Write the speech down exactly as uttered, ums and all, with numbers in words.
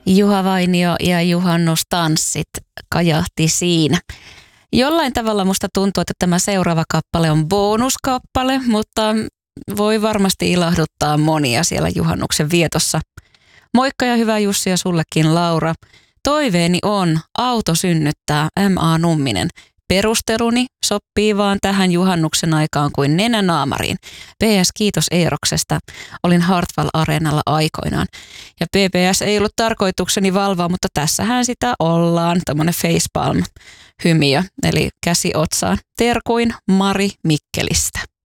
Juha Vainio ja juhannustanssit kajahti siinä. Jollain tavalla musta tuntuu, että tämä seuraava kappale on bonuskappale, mutta voi varmasti ilahduttaa monia siellä juhannuksen vietossa. Moikka ja hyvää Jussi ja sullekin Laura. Toiveeni on auto synnyttää M A Numminen. Perusteluni sopii vaan tähän juhannuksen aikaan kuin nenänaamariin. P S kiitos Eeroksesta. Olin Hartwall Areenalla aikoinaan. Ja P P S ei ollut tarkoitukseni valvoa, mutta tässähän sitä ollaan. Tämmönen facepalm hymiö, eli käsi otsaan. Terkuin Mari Mikkelistä.